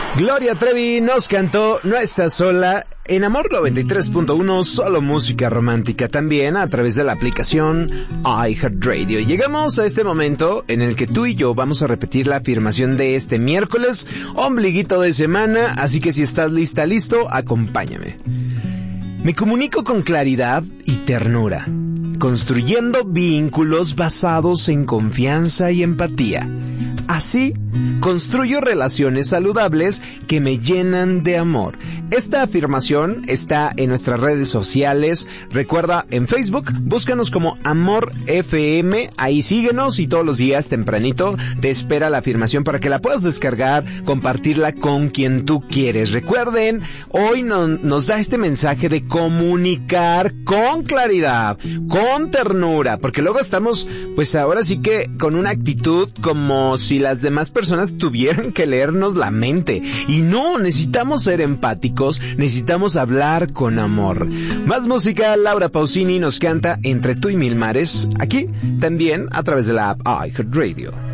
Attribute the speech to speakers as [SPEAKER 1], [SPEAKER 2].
[SPEAKER 1] Gloria Trevi nos cantó No estás sola en Amor 93.1, solo música romántica, también a través de la aplicación iHeartRadio. Llegamos a este momento en el que tú y yo vamos a repetir la afirmación de este miércoles, ombliguito de semana, así que si estás lista, listo, acompáñame. Me comunico con claridad y ternura, construyendo vínculos basados en confianza y empatía. Así, construyo relaciones saludables que me llenan de amor. Esta afirmación está en nuestras redes sociales. Recuerda, en Facebook, búscanos como Amor FM. Ahí síguenos y todos los días tempranito te espera la afirmación para que la puedas descargar, compartirla con quien tú quieres. Recuerden, hoy nos da este mensaje de comunicar con claridad, con ternura, porque luego estamos, pues ahora sí que con una actitud como si las demás personas tuvieran que leernos la mente. Y no, necesitamos ser empáticos, necesitamos hablar con amor. Más música, Laura Pausini nos canta Entre tú y mil mares, aquí también a través de la app iHeartRadio.